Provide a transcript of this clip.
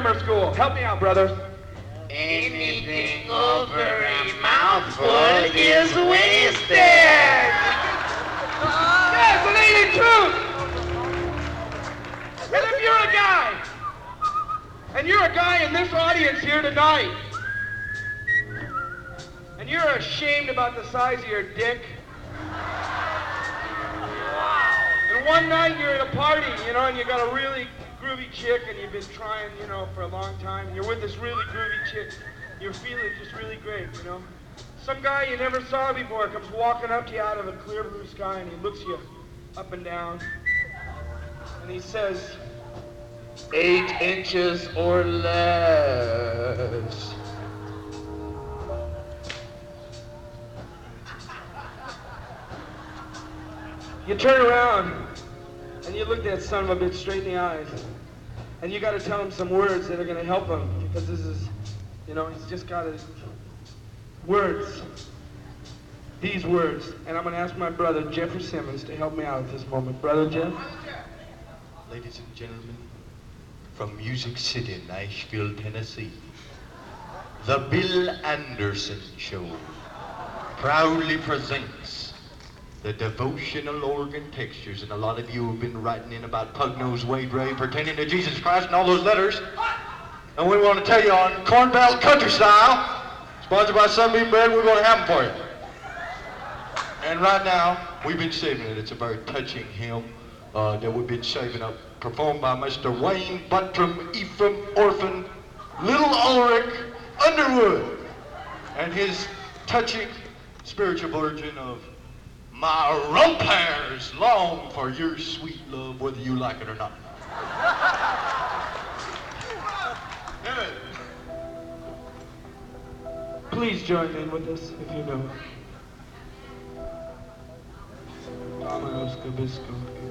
grammar school. Help me out, brother. Anything over a mouthful is wasted. Yes, it ain't truth. And if you're a guy, and you're a guy in this audience here tonight, and you're ashamed about the size of your dick, and one night you're at a party, and you got a really groovy chick, and you've been trying, for a long time, and you're with this really groovy chick, you're feeling just really great, Some guy you never saw before comes walking up to you out of a clear blue sky, and he looks you up and down, and he says, 8 inches or less. You turn around and you look that son of a bitch straight in the eyes, and you got to tell him some words that are going to help him, because this is, he's just got his words. These words. And I'm going to ask my brother, Jeffrey Simmons, to help me out at this moment. Brother Jeff? Ladies and gentlemen, from Music City, Nashville, Tennessee, the Bill Anderson Show proudly presents the devotional organ textures. And a lot of you have been writing in about Pug-Nosed Wade Ray pertaining to Jesus Christ and all those letters. And we want to tell you on Cornbelt Country Style, sponsored by Sunbeam Bread, we're going to have them for you. And right now, we've been saving it. It's a very touching hymn that we've been saving up, performed by Mr. Wayne Buttram Ephraim Orphan Little Ulrich Underwood, and his touching spiritual version of My Rump Hairs Long for Your Sweet Love, whether you like it or not. Please join in with us if you know. Vamos, Cabisco.